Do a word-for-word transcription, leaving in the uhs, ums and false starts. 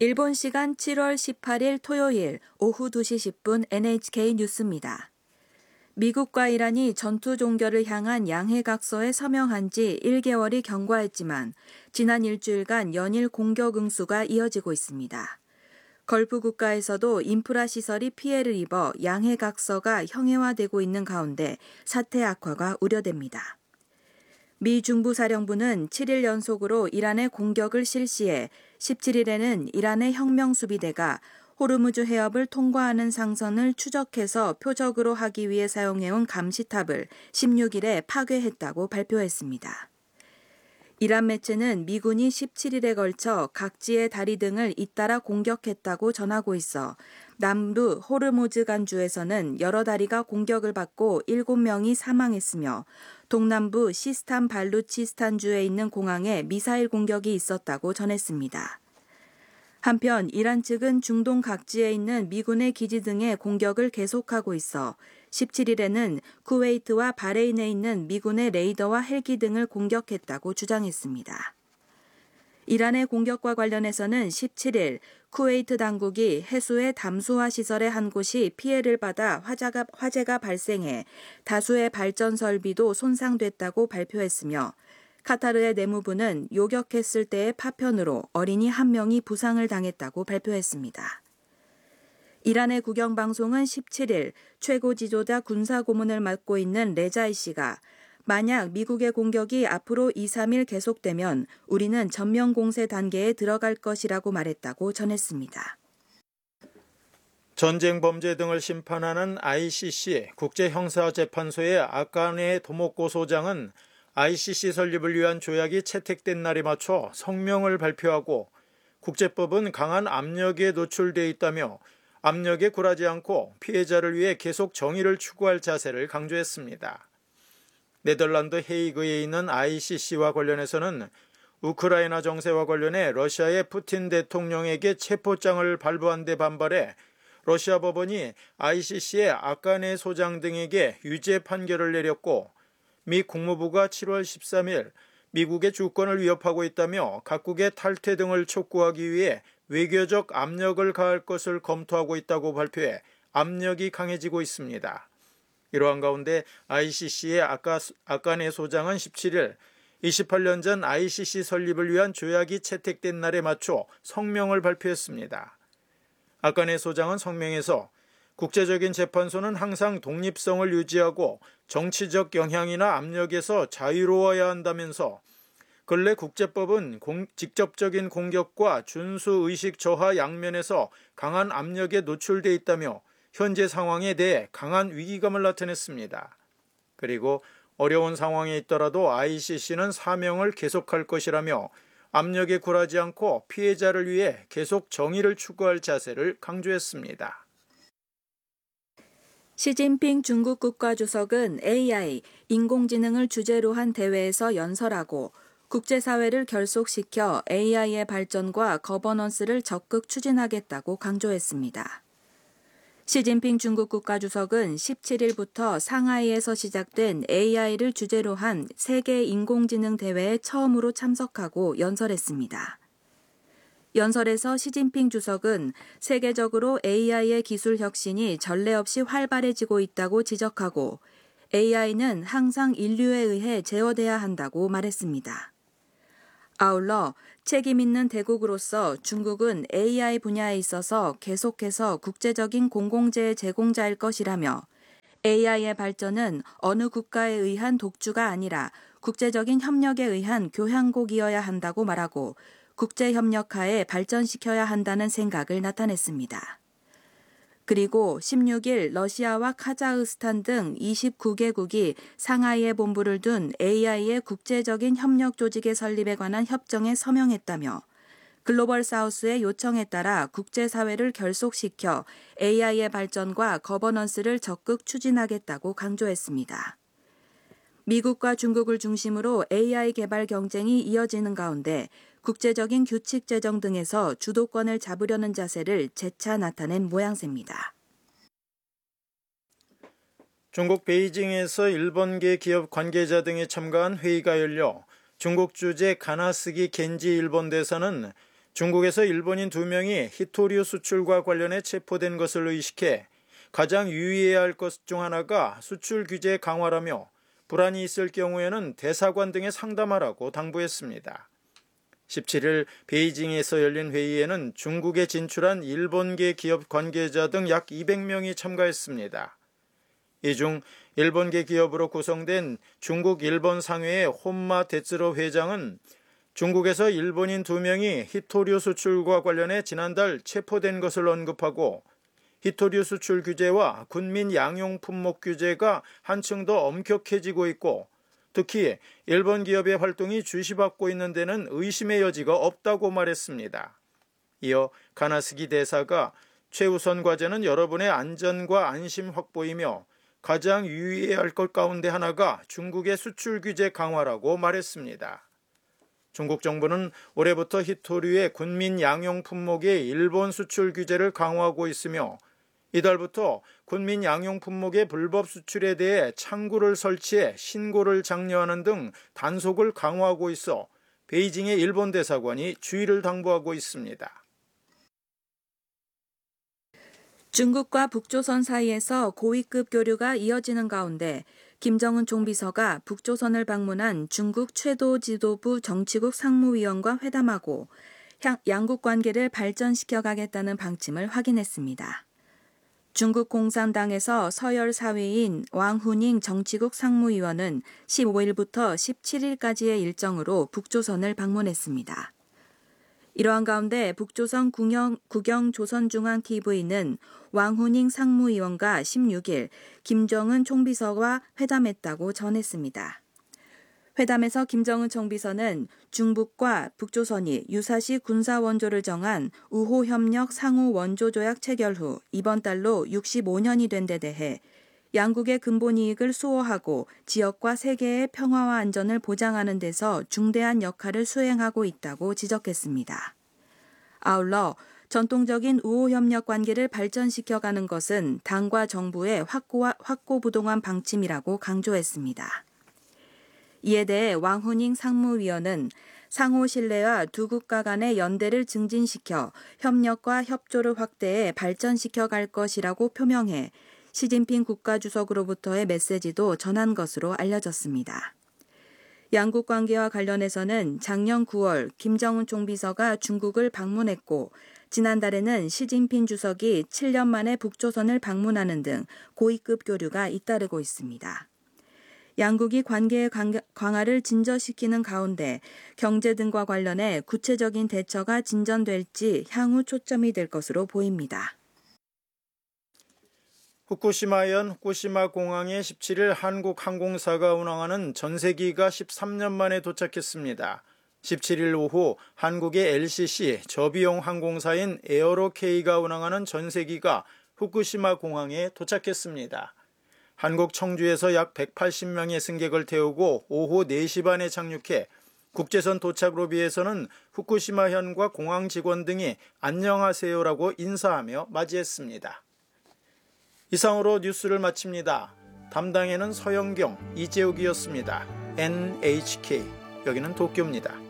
일본 시간 칠월 십팔일 토요일 오후 두 시 십 분 엔에이치케이 뉴스입니다. 미국과 이란이 전투 종결을 향한 양해각서에 서명한 지 일 개월이 경과했지만 지난 일주일간 연일 공격 응수가 이어지고 있습니다. 걸프 국가에서도 인프라 시설이 피해를 입어 양해각서가 형해화되고 있는 가운데 사태 악화가 우려됩니다. 미 중부사령부는 칠 일 연속으로 이란의 공격을 실시해 십칠일에는 이란의 혁명수비대가 호르무즈 해협을 통과하는 상선을 추적해서 표적으로 하기 위해 사용해온 감시탑을 십육일에 파괴했다고 발표했습니다. 이란 매체는 미군이 십칠일에 걸쳐 각지의 다리 등을 잇따라 공격했다고 전하고 있어 남부 호르무즈 간주에서는 여러 다리가 공격을 받고 일곱 명이 사망했으며 동남부 시스탄 발루치스탄주에 있는 공항에 미사일 공격이 있었다고 전했습니다. 한편 이란 측은 중동 각지에 있는 미군의 기지 등의 공격을 계속하고 있어 십칠일에는 쿠웨이트와 바레인에 있는 미군의 레이더와 헬기 등을 공격했다고 주장했습니다. 이란의 공격과 관련해서는 십칠일 쿠웨이트 당국이 해수의 담수화 시설의 한 곳이 피해를 받아 화재가, 화재가 발생해 다수의 발전 설비도 손상됐다고 발표했으며 카타르의 내무부는 요격했을 때의 파편으로 어린이 한 명이 부상을 당했다고 발표했습니다. 이란의 국영방송은 십칠일 최고 지도자 군사고문을 맡고 있는 레자이 씨가 만약 미국의 공격이 앞으로 이, 삼일 계속되면 우리는 전면 공세 단계에 들어갈 것이라고 말했다고 전했습니다. 전쟁 범죄 등을 심판하는 아이씨씨 국제형사재판소의 아카네 토모코 소장은 아이씨씨 설립을 위한 조약이 채택된 날에 맞춰 성명을 발표하고 국제법은 강한 압력에 노출돼 있다며 압력에 굴하지 않고 피해자를 위해 계속 정의를 추구할 자세를 강조했습니다. 네덜란드 헤이그에 있는 아이씨씨와 관련해서는 우크라이나 정세와 관련해 러시아의 푸틴 대통령에게 체포장을 발부한 데 반발해 러시아 법원이 아이씨씨의 아카네 소장 등에게 유죄 판결을 내렸고 미 국무부가 칠월 십삼일 미국의 주권을 위협하고 있다며 각국의 탈퇴 등을 촉구하기 위해 외교적 압력을 가할 것을 검토하고 있다고 발표해 압력이 강해지고 있습니다. 이러한 가운데 아이씨씨의 아까, 아카네 소장은 십칠일 이십팔년 전 아이씨씨 설립을 위한 조약이 채택된 날에 맞춰 성명을 발표했습니다. 아카네 소장은 성명에서 국제적인 재판소는 항상 독립성을 유지하고 정치적 영향이나 압력에서 자유로워야 한다면서 근래 국제법은 공, 직접적인 공격과 준수의식 저하 양면에서 강한 압력에 노출돼 있다며 현재 상황에 대해 강한 위기감을 나타냈습니다. 그리고 어려운 상황에 있더라도 아이씨씨는 사명을 계속할 것이라며 압력에 굴하지 않고 피해자를 위해 계속 정의를 추구할 자세를 강조했습니다. 시진핑 중국 국가주석은 에이아이, 인공지능을 주제로 한 대회에서 연설하고 국제사회를 결속시켜 에이아이의 발전과 거버넌스를 적극 추진하겠다고 강조했습니다. 시진핑 중국 국가주석은 십칠일부터 상하이에서 시작된 에이아이를 주제로 한 세계 인공지능 대회에 처음으로 참석하고 연설했습니다. 연설에서 시진핑 주석은 세계적으로 에이아이의 기술 혁신이 전례 없이 활발해지고 있다고 지적하고 에이아이는 항상 인류에 의해 제어돼야 한다고 말했습니다. 아울러 책임 있는 대국으로서 중국은 에이아이 분야에 있어서 계속해서 국제적인 공공재의 제공자일 것이라며 에이아이의 발전은 어느 국가에 의한 독주가 아니라 국제적인 협력에 의한 교향곡이어야 한다고 말하고 국제협력하에 발전시켜야 한다는 생각을 나타냈습니다. 그리고 십육일 러시아와 카자흐스탄 등 이십구 개국이 상하이에 본부를 둔 에이아이의 국제적인 협력 조직의 설립에 관한 협정에 서명했다며 글로벌 사우스의 요청에 따라 국제사회를 결속시켜 에이아이의 발전과 거버넌스를 적극 추진하겠다고 강조했습니다. 미국과 중국을 중심으로 에이아이 개발 경쟁이 이어지는 가운데 국제적인 규칙 제정 등에서 주도권을 잡으려는 자세를 재차 나타낸 모양새입니다. 중국 베이징에서 일본계 기업 관계자 등이 참가한 회의가 열려 중국 주재 가나스기 겐지 일본 대사는 중국에서 일본인 두 명이 히토류 수출과 관련해 체포된 것을 의식해 가장 유의해야 할 것 중 하나가 수출 규제 강화라며 불안이 있을 경우에는 대사관 등에 상담하라고 당부했습니다. 십칠 일 베이징에서 열린 회의에는 중국에 진출한 일본계 기업 관계자 등 약 이백 명이 참가했습니다. 이 중 일본계 기업으로 구성된 중국-일본 상회의 혼마 데츠로 회장은 중국에서 일본인 두 명이 히토류 수출과 관련해 지난달 체포된 것을 언급하고 히토류 수출 규제와 군민 양용 품목 규제가 한층 더 엄격해지고 있고 특히 일본 기업의 활동이 주시받고 있는 데는 의심의 여지가 없다고 말했습니다. 이어 가나스기 대사가 최우선 과제는 여러분의 안전과 안심 확보이며 가장 유의해야 할 것 가운데 하나가 중국의 수출 규제 강화라고 말했습니다. 중국 정부는 올해부터 히토류의 군민 양용 품목의 일본 수출 규제를 강화하고 있으며 이달부터 군민 양용 품목의 불법 수출에 대해 창구를 설치해 신고를 장려하는 등 단속을 강화하고 있어 베이징의 일본 대사관이 주의를 당부하고 있습니다. 중국과 북조선 사이에서 고위급 교류가 이어지는 가운데 김정은 총비서가 북조선을 방문한 중국 최도 지도부 정치국 상무위원과 회담하고 양국 관계를 발전시켜 가겠다는 방침을 확인했습니다. 중국 공산당에서 서열 사 위인 왕후닝 정치국 상무위원은 십오 일부터 십칠 일까지의 일정으로 북조선을 방문했습니다. 이러한 가운데 북조선 국영, 국영조선중앙티비는 왕후닝 상무위원과 십육 일 김정은 총비서와 회담했다고 전했습니다. 회담에서 김정은 총비서는 중북과 북조선이 유사시 군사원조를 정한 우호협력 상호원조조약 체결 후 이번 달로 육십오 년이 된 데 대해 양국의 근본 이익을 수호하고 지역과 세계의 평화와 안전을 보장하는 데서 중대한 역할을 수행하고 있다고 지적했습니다. 아울러 전통적인 우호협력 관계를 발전시켜가는 것은 당과 정부의 확고와, 확고부동한 방침이라고 강조했습니다. 이에 대해 왕후닝 상무위원은 상호 신뢰와 두 국가 간의 연대를 증진시켜 협력과 협조를 확대해 발전시켜 갈 것이라고 표명해 시진핑 국가주석으로부터의 메시지도 전한 것으로 알려졌습니다. 양국 관계와 관련해서는 작년 구월 김정은 총비서가 중국을 방문했고 지난달에는 시진핑 주석이 칠 년 만에 북조선을 방문하는 등 고위급 교류가 잇따르고 있습니다. 양국이 관계의 강화를 진전시키는 가운데 경제 등과 관련해 구체적인 대처가 진전될지 향후 초점이 될 것으로 보입니다. 후쿠시마현 후쿠시마 공항에 십칠 일 한국 항공사가 운항하는 전세기가 십삼 년 만에 도착했습니다. 십칠 일 오후 한국의 엘씨씨 저비용 항공사인 에어로케이가 운항하는 전세기가 후쿠시마 공항에 도착했습니다. 한국 청주에서 약 백팔십 명의 승객을 태우고 오후 네 시 반에 착륙해 국제선 도착 로비에서는 후쿠시마현과 공항 직원 등이 안녕하세요라고 인사하며 맞이했습니다. 이상으로 뉴스를 마칩니다. 담당에는 서영경, 이재욱이었습니다. 엔에이치케이, 여기는 도쿄입니다.